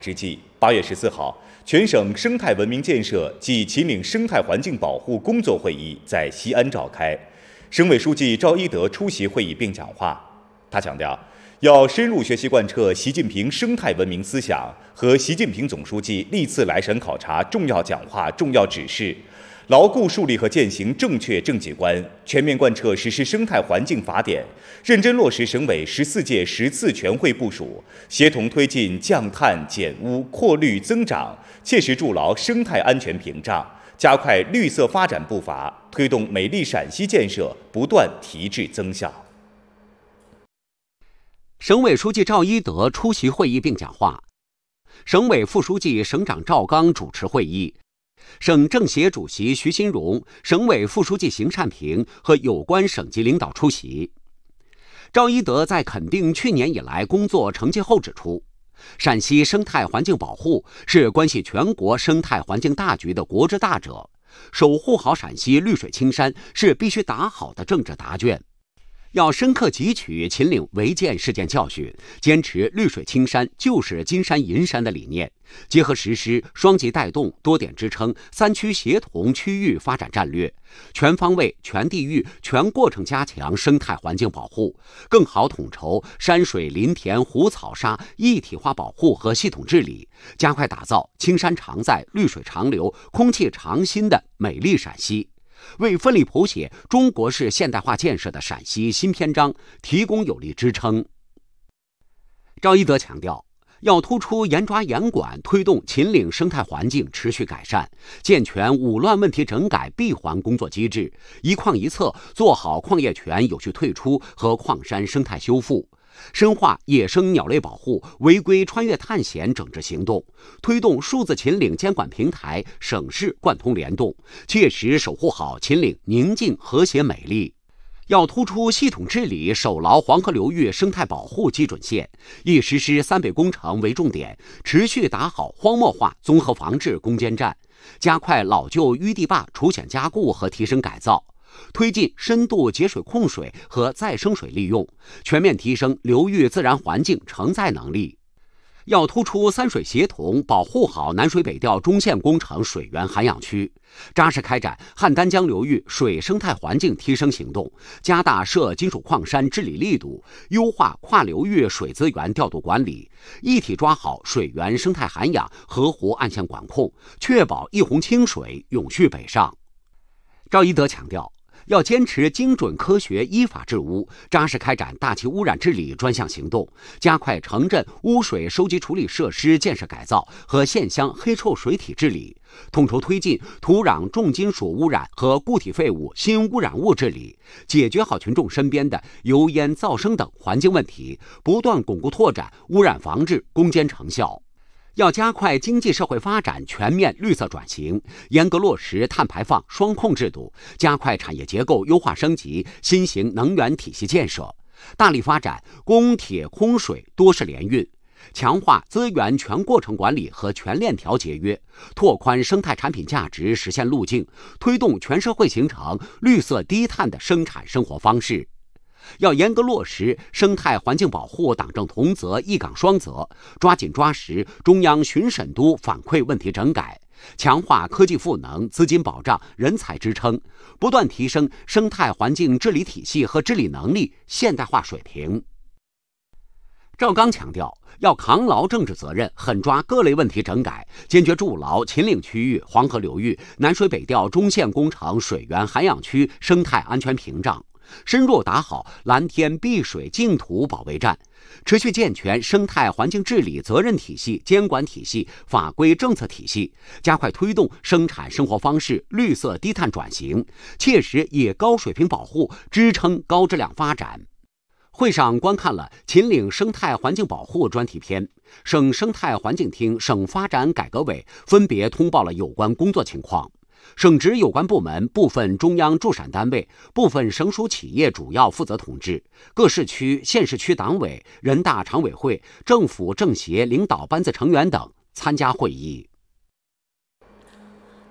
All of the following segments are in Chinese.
之际，8月14号，全省生态文明建设暨秦岭生态环境保护工作会议在西安召开，省委书记赵一德出席会议并讲话。他强调，要深入学习贯彻习近平生态文明思想和习近平总书记历次来省考察重要讲话、重要指示，牢固树立和践行正确政绩观，全面贯彻实施生态环境法典，认真落实省委14届10次全会部署，协同推进降碳减污、扩绿增长，切实筑牢生态安全屏障，加快绿色发展步伐，推动美丽陕西建设不断提质增效。 省委书记赵一德出席会议并讲话，省委副书记、省长赵刚主持会议，省政协主席徐新荣、省委副书记邢善平和有关省级领导出席。赵一德在肯定去年以来工作成绩后指出，陕西生态环境保护是关系全国生态环境大局的国之大者，守护好陕西绿水青山是必须打好的政治答卷。要深刻汲取秦岭违建事件教训，坚持绿水青山就是金山银山的理念，结合实施双极带动、多点支撑、3区协同区域发展战略，全方位、全地域、全过程加强生态环境保护，更好统筹山水林田湖草沙一体化保护和系统治理，加快打造青山常在、绿水长流、空气常新的美丽陕西，为奋力谱写中国式现代化建设的陕西新篇章提供有力支撑。赵一德强调，要突出严抓严管，推动秦岭生态环境持续改善，健全五乱问题整改闭环工作机制，一矿一策做好矿业权有序退出和矿山生态修复，深化野生鸟类保护、违规穿越探险整治行动，推动数字秦岭监管平台省市贯通联动，切实守护好秦岭宁静和谐美丽。要突出系统治理，守牢黄河流域生态保护基准线，以实施3北工程为重点，持续打好荒漠化综合防治攻坚战，加快老旧淤地坝除险加固和提升改造，推进深度节水控水和再生水利用，全面提升流域自然环境承载能力。要突出3水协同，保护好南水北调中线工程水源涵养区，扎实开展汉丹江流域水生态环境提升行动，加大涉金属矿山治理力度，优化跨流域水资源调度管理，一体抓好水源生态涵养、河湖岸线管控，确保一洪清水永续北上。赵一德强调，要坚持精准科学依法治污，扎实开展大气污染治理专项行动，加快城镇污水收集处理设施建设改造和县乡黑臭水体治理，统筹推进土壤重金属污染和固体废物新污染物治理，解决好群众身边的油烟、噪声等环境问题，不断巩固拓展污染防治攻坚成效。要加快经济社会发展全面绿色转型，严格落实碳排放双控制度，加快产业结构优化升级、新型能源体系建设，大力发展供铁空水多式联运，强化资源全过程管理和全链条节约，拓宽生态产品价值实现路径，推动全社会形成绿色低碳的生产生活方式。要严格落实生态环境保护党政同责一岗双责，抓紧抓实中央巡审督反馈问题整改，强化科技赋能、资金保障、人才支撑，不断提升生态环境治理体系和治理能力现代化水平。赵刚强调，要扛牢政治责任，狠抓各类问题整改，坚决筑牢秦岭区域、黄河流域、南水北调中线工程水源涵养区生态安全屏障，深入打好蓝天碧水净土保卫战，持续健全生态环境治理责任体系、监管体系、法规政策体系，加快推动生产生活方式绿色低碳转型，切实以高水平保护支撑高质量发展。会上观看了秦岭生态环境保护专题片，省生态环境厅、省发展改革委分别通报了有关工作情况。省直有关部门、部分中央驻陕单位、部分省属企业主要负责同志、各市区、县市区党委、人大常委会、政府政协领导班子成员等参加会议。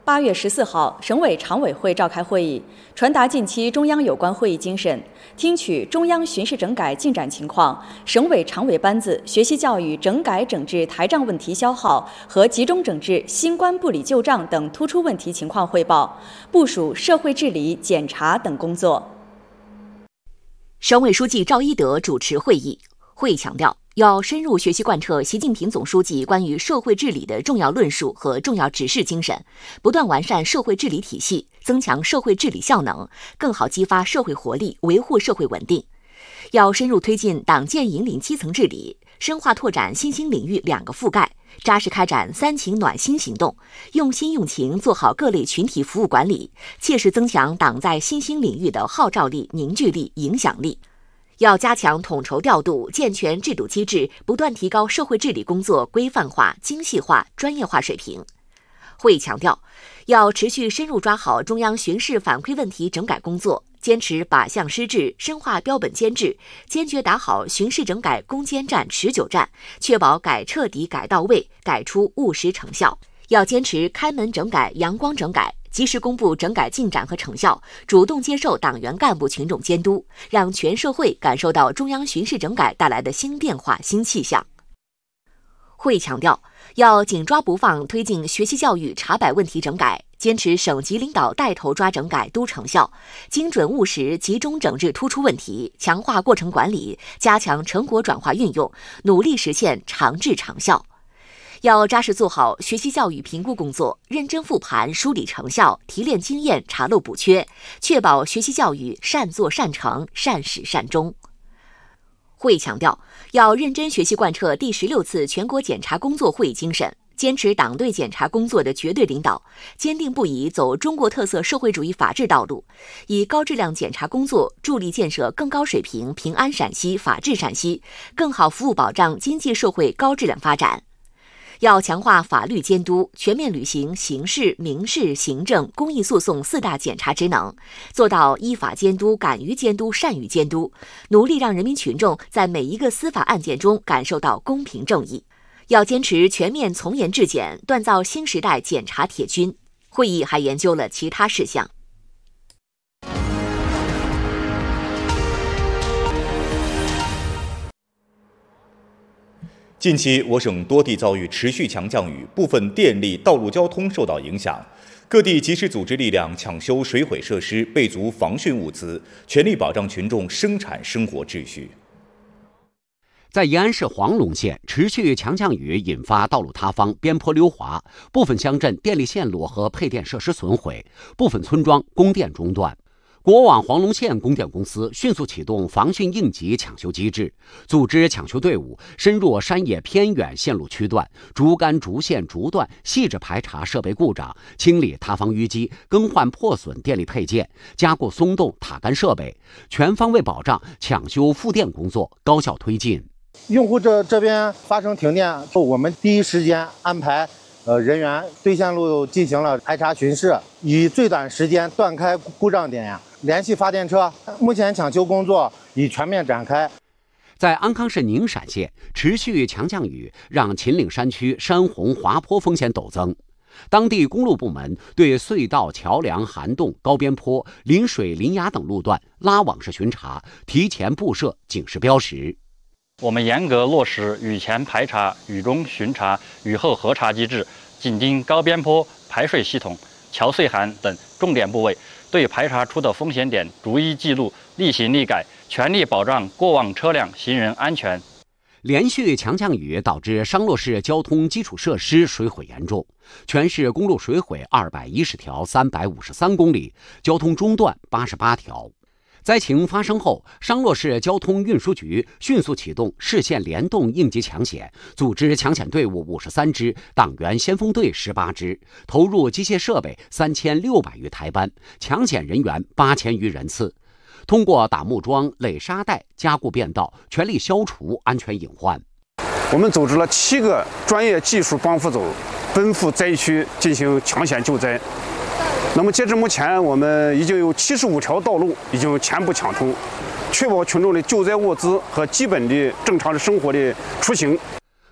8月14号，省委常委会召开会议，传达近期中央有关会议精神，听取中央巡视整改进展情况，省委常委班子学习教育整改整治台账问题消耗和集中整治新冠不理旧账等突出问题情况汇报，部署社会治理、检查等工作。 省委书记赵一德主持会议，会议强调，要深入学习贯彻习近平总书记关于社会治理的重要论述和重要指示精神，不断完善社会治理体系，增强社会治理效能，更好激发社会活力，维护社会稳定。要深入推进党建引领基层治理，深化拓展新兴领域2个覆盖，扎实开展3情暖心行动，用心用情做好各类群体服务管理，切实增强党在新兴领域的号召力、凝聚力、影响力。要加强统筹调度，健全制度机制，不断提高社会治理工作规范化、精细化、专业化水平。会议强调，要持续深入抓好中央巡视反馈问题整改工作，坚持靶向施治，深化标本监制，坚决打好巡视整改攻坚战、持久战，确保改彻底、改到位，改出务实成效。要坚持开门整改、阳光整改，及时公布整改进展和成效，主动接受党员干部群众监督，让全社会感受到中央巡视整改带来的新变化、新气象。会议强调，要紧抓不放推进学习教育查摆问题整改，坚持省级领导带头抓整改督成效，精准务实集中整治突出问题，强化过程管理，加强成果转化运用，努力实现长治长效。要扎实做好学习教育评估工作，认真复盘梳理成效，提炼经验，查漏补缺，确保学习教育善作善成、善始善终。会议强调，要认真学习贯彻第16次全国检查工作会议精神，坚持党对检查工作的绝对领导，坚定不移走中国特色社会主义法治道路，以高质量检查工作助力建设更高水平平安陕西、法治陕西，更好服务保障经济社会高质量发展。要强化法律监督，全面履行刑事、民事、行政、公益诉讼4大检察职能，做到依法监督、敢于监督、善于监督，努力让人民群众在每一个司法案件中感受到公平正义。要坚持全面从严治检，锻造新时代检察铁军。会议还研究了其他事项。 近期，我省多地遭遇持续强降雨，部分电力、道路交通受到影响。各地及时组织力量抢修水毁设施，备足防汛物资，全力保障群众生产生活秩序。 在延安市黄龙县，持续强降雨引发道路塌方、边坡溜滑，部分乡镇电力线路和配电设施损毁，部分村庄供电中断。国网黄龙县供电公司迅速启动防汛应急抢修机制，组织抢修队伍深入山野偏远线路区段，逐杆逐线逐段细致排查设备故障，清理塌方淤积，更换破损电力配件，加固松动塔杆设备，全方位保障抢修复电工作高效推进。 用户这边发生停电，我们第一时间安排人员对线路进行了排查巡视，以最短时间断开故障点，联系发电车。目前抢修工作已全面展开。 在安康市宁陕县，持续强降雨让秦岭山区山洪滑坡风险陡增，当地公路部门对隧道、桥梁、涵洞、高边坡、临水、临崖等路段拉网式巡查，提前布设警示标识。 我们严格落实雨前排查、雨中巡查、雨后核查机制，紧盯高边坡、排水系统、桥隧涵等重点部位，对排查出的风险点逐一记录，立行立改，全力保障过往车辆、行人安全。 连续强降雨导致商洛市交通基础设施水毁严重，全市公路水毁210条，353公里，交通中断88条。灾情发生后，商洛市交通运输局迅速启动市县联动应急抢险，组织抢险队伍53支，党员先锋队18支，投入机械设备3600余台班，抢险人员8000余人次。通过打木桩、垒沙袋、加固便道，全力消除安全隐患。 我们组织了7个专业技术帮扶组，奔赴灾区进行抢险救灾。那么截至目前，我们已经有75条道路已经全部抢通，确保群众的救灾物资和基本的正常的生活的出行。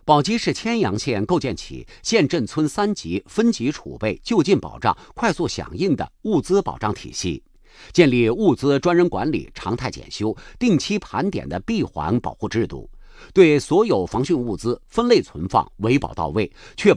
宝鸡市千阳县构建起县镇村3级分级储备、就近保障、快速响应的物资保障体系，建立物资专人管理、常态检修、定期盘点的闭环保护制度，对所有防汛物资分类存放、维保到位，确保